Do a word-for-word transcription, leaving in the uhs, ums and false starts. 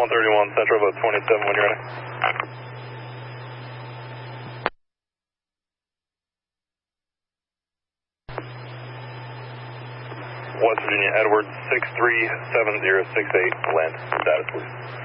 one thirty-one Central, about twenty-seven when you're ready. West Virginia, Edwards, six three seven zero six eight, land status please.